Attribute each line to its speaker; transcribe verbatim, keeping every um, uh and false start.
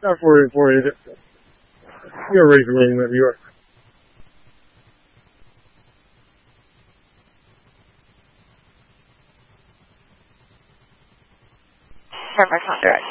Speaker 1: Not for for it. You're ready for me whenever you are.
Speaker 2: Perfect, direct.